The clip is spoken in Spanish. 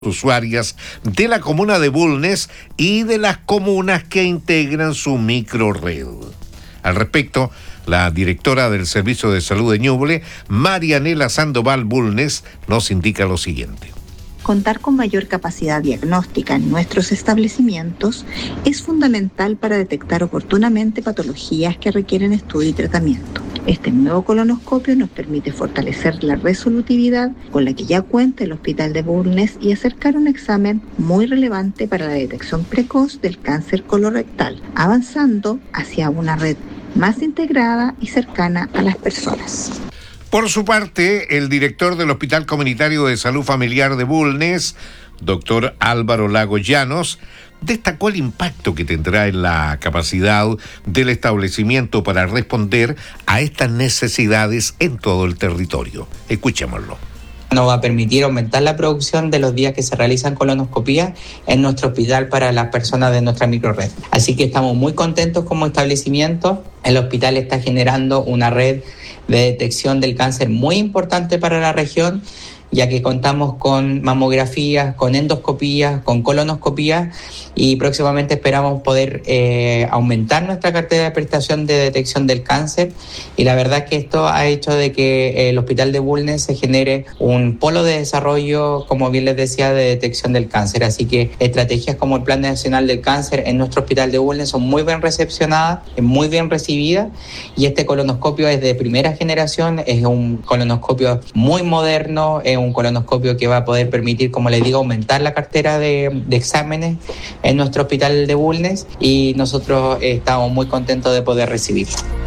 usuarias de la comuna de Bulnes y de las comunas que integran su microred. Al respecto, la directora del Servicio de Salud de Ñuble, Marianela Sandoval Bulnes, nos indica lo siguiente. Contar con mayor capacidad diagnóstica en nuestros establecimientos es fundamental para detectar oportunamente patologías que requieren estudio y tratamiento. Este nuevo colonoscopio nos permite fortalecer la resolutividad con la que ya cuenta el Hospital de Bulnes y acercar un examen muy relevante para la detección precoz del cáncer colorectal, avanzando hacia una red más integrada y cercana a las personas. Por su parte, el director del Hospital Comunitario de Salud Familiar de Bulnes, doctor Álvaro Lago Llanos, destacó el impacto que tendrá en la capacidad del establecimiento para responder a estas necesidades en todo el territorio. Escuchémoslo. Nos va a permitir aumentar la producción de los días que se realizan colonoscopías en nuestro hospital para las personas de nuestra microred. Así que estamos muy contentos como establecimiento. El hospital está generando una red de detección del cáncer muy importante para la región, ya que contamos con mamografías, con endoscopías, con colonoscopías y próximamente esperamos poder aumentar nuestra cartera de prestación de detección del cáncer. Y la verdad es que esto ha hecho de que el Hospital de Bulnes se genere un polo de desarrollo, como bien les decía, de detección del cáncer. Así que estrategias como el Plan Nacional del Cáncer en nuestro Hospital de Bulnes son muy bien recepcionadas, muy bien recibidas, y este colonoscopio es de primera generación, es un colonoscopio muy moderno, es un colonoscopio que va a poder permitir, como les digo, aumentar la cartera de exámenes en nuestro Hospital de Bulnes, y nosotros estamos muy contentos de poder recibirlo.